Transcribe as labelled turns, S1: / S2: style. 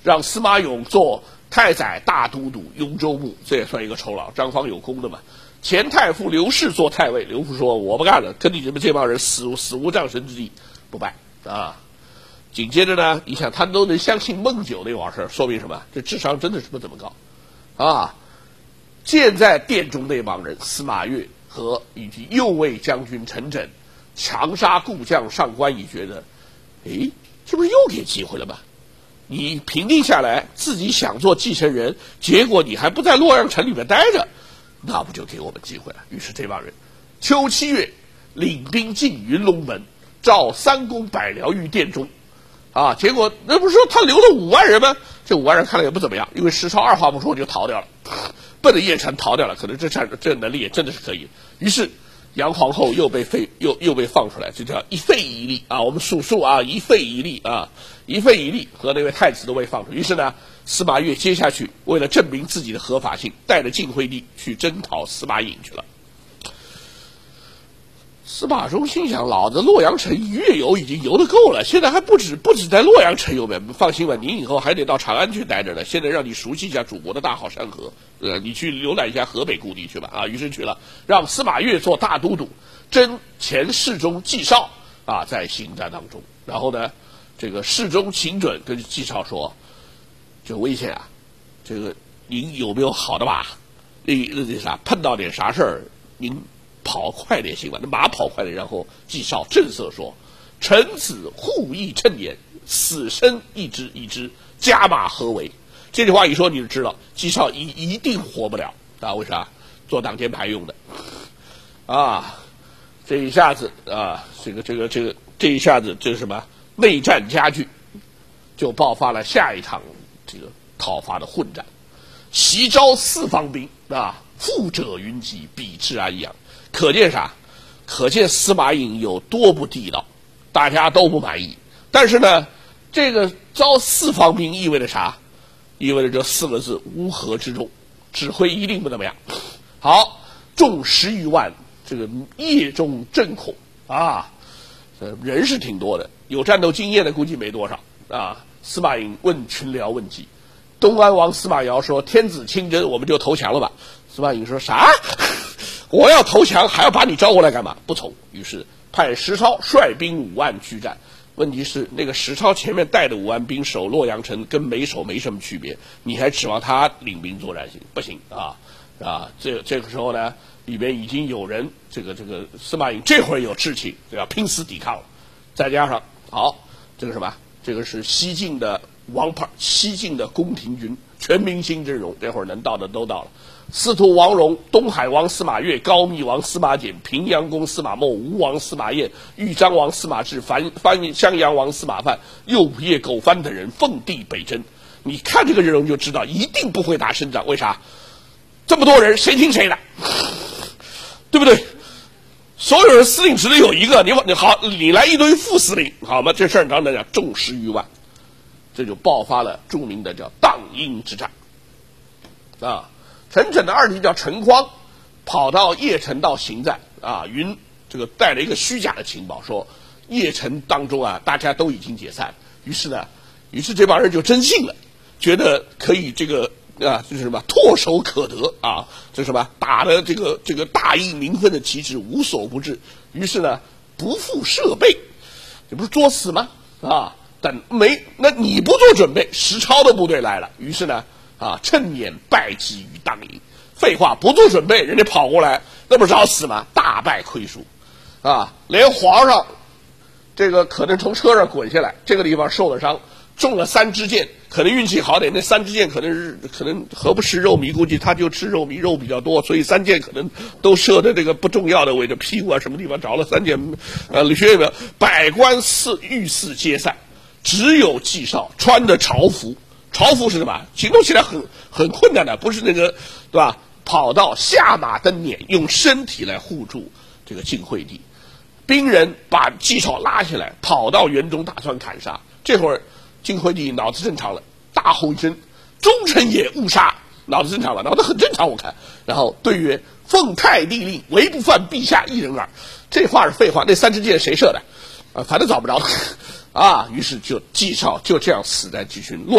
S1: 让司马勇做太宰、大都督、雍州牧，这也算一个酬劳。张方有功的嘛。前太傅刘氏做太尉，刘父说我不干了，跟你们这帮人死无葬身之地，不拜啊。紧接着呢，你想他都能相信孟九那玩意儿，说明什么？这智商真的是不怎么高啊。现在殿中那帮人，司马越以及右卫将军陈轸强杀故将上官仪，觉得，诶，这不是又给机会了吗？你平定下来，自己想做继承人，结果你还不在洛阳城里面待着，那不就给我们机会了？于是这帮人，秋7月领兵进云龙门，召3公百僚于殿中，啊，结果那不是说他留了5万人吗？这5万人看来也不怎么样，因为石超二话不说就逃掉了，奔着邺城逃掉了，可能这能力也真的是可以。于是杨皇后又被放出来，这叫一废一立啊！我们数啊，一废一立啊，一废一立和那位太子都被放出。于是呢，司马越接下去为了证明自己的合法性，带着晋惠帝去征讨司马颖去了。司马衷心想，老子洛阳城1月游已经游得够了，现在还不止在洛阳城游呗。放心吧，你以后还得到长安去待着呢。现在让你熟悉一下祖国的大好山河，你去浏览一下河北故地去吧啊！于是去了，让司马越做大都督，征前侍中纪绍啊，在行战当中。然后呢，这个侍中秦准跟纪绍说：“这危险啊，这个您有没有好的马？那啥，碰到点啥事儿，您跑快点行吧，那马跑快点。”然后纪绍正色说：“臣子护义称言，死生一之，加马何为？”这句话一说你就知道，纪绍一定活不了啊！为啥？做挡箭牌用的啊！这一下子啊，这一下子这是什么？内战加剧，就爆发了下一场这个讨伐的混战。袭招4方兵啊，富者云集，彼至安阳。可见啥？可见司马颖有多不地道，大家都不满意。但是呢，这个招4方兵意味着啥？意味着这4个字：乌合之众，指挥一定不怎么样。好，众10余万，这个夜中震恐啊，人是挺多的，有战斗经验的估计没多少啊。司马颖问群僚问计，东安王司马瑶说：“天子亲征，我们就投降了吧。”司马颖说：“啥？我要投降，还要把你招过来干嘛？不从。”于是派石超率兵5万驱战。问题是那个石超前面带的5万兵守洛阳城，跟没守没什么区别，你还指望他领兵作战行？不行啊！这个时候呢，里边已经有人这个司马颖这会儿有志气，要拼死抵抗了。再加上这个什么？这个是西晋的王牌，西晋的宫廷军全明星阵容，这会儿能到的都到了。司徒王戎、东海王司马越、高密王司马简、平阳公司马孟、吴王司马彦、豫章王司马志、襄阳王司马范、右仆射苟蕃等人奉帝北征。你看这个阵容就知道，一定不会打胜仗。为啥？这么多人，谁听谁的？对不对？所有人司令只能有一个，你来一堆副司令，好吗？这事儿刚才讲众10余万，这就爆发了著名的叫荡阴之战啊。陈轸的2弟叫陈匡，跑到邺城到行在啊，这个带了一个虚假的情报，说邺城当中啊大家都已经解散，于是这帮人就真信了，觉得可以这个就是什么唾手可得啊，这什么打的这个大义名分的旗帜无所不至，于是呢不负设备，这不是作死吗？啊，那你不做准备，石超的部队来了，于是呢趁撵败绩于当营。废话，不做准备，人家跑过来，那不是找死吗？大败亏输啊！连皇上这个可能从车上滚下来，这个地方受了伤，中了3支箭，可能运气好点，那3支箭可能何不食肉糜，估计他就吃肉糜，肉比较多，所以3箭可能都射的这个不重要的位置，屁股啊什么地方着了3箭，学有没有？百官御赐皆散，只有纪绍穿的朝服。朝服是什么？行动起来很困难的，不是那个对吧？跑到下马登辇，用身体来护住这个晋惠帝。兵人把纪绍拉下来，跑到园中打算砍杀。这会儿晋惠帝脑子正常了，大吼一声：“忠臣也，勿杀！”脑子正常了，脑子很正常，我看。然后对曰：“奉太帝令，唯不犯陛下一人耳。”这话是废话，那3支箭谁射的？反正找不着啊。于是纪绍就这样死在集群。